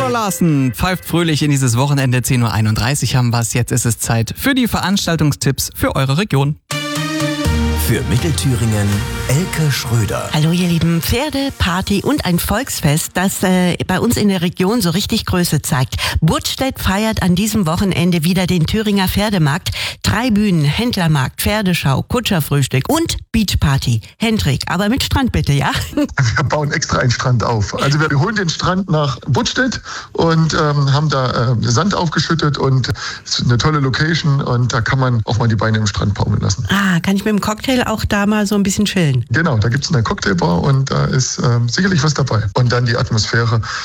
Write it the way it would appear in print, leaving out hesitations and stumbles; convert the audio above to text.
Theodor Larsen pfeift fröhlich in dieses Wochenende. 10.31 Uhr haben wir es. Jetzt ist es Zeit für die Veranstaltungstipps für eure Region. Für Mittelthüringen Elke Schröder. Hallo ihr Lieben, Pferde, Party und ein Volksfest, das bei uns in der Region so richtig Größe zeigt. Budstedt feiert an diesem Wochenende wieder den Thüringer Pferdemarkt. 3 Bühnen, Händlermarkt, Pferdeschau, Kutscherfrühstück und Beachparty. Hendrik, aber mit Strand bitte, ja? Wir bauen extra einen Strand auf. Also wir holen den Strand nach Budstedt und haben da Sand aufgeschüttet und es ist eine tolle Location und da kann man auch mal die Beine im Strand baumeln lassen. Ah, kann ich mit dem Cocktail auch da mal so ein bisschen chillen? Genau, da gibt es eine Cocktailbar und da ist sicherlich was dabei. Und dann die Atmosphäre